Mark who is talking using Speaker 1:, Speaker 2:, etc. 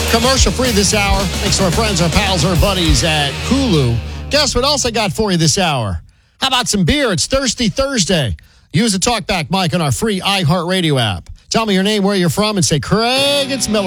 Speaker 1: Commercial free this hour. Thanks to our friends, our pals, our buddies at Hulu. Guess what else I got for you this hour? How about some beer? It's Thirsty Thursday. Use the TalkBack mic on our free iHeartRadio app. Tell me your name, where you're from, and say, Craig, it's Miller.